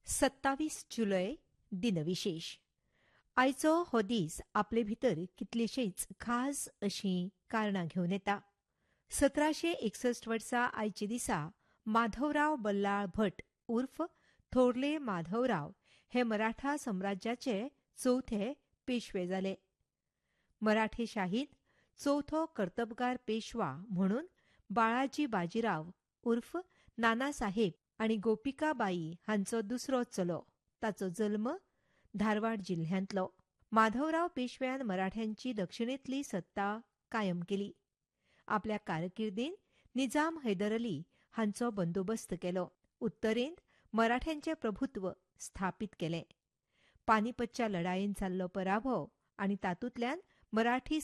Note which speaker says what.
Speaker 1: 27 जुलय दिनविशेष. आयचो हो दीस आपले भितर कितलीशीच खास अशी कारणां घेवन येता. 1761 वर्सा आयचे दिसा माधवराव बल्लाळ भट उर्फ थोरले माधवराव हे मराठा साम्राज्याचे चौथे पेशवे जाले. मराठे शाहीत चौथो कर्तबगार पेशवा म्हणून बाळाजी बाजीराव उर्फ नानासाहेब आणि गोपिकाबाई हांचो दुसरो चलो. ताचो जल्म धारवाड जिल्ह्यांतलो. माधवराव पेशव्यान मराठ्यांची दक्षिणेतली सत्ता कायम केली. आपल्या कारकिर्दीन निजाम हैदर अली हांचो बंदोबस्त केलो. उत्तरेंत मराठ्यांचे प्रभुत्व स्थापीत केलें. पानिपतच्या लढायेंत जाल्लो पराभव आनी तातूंतल्यान मराठी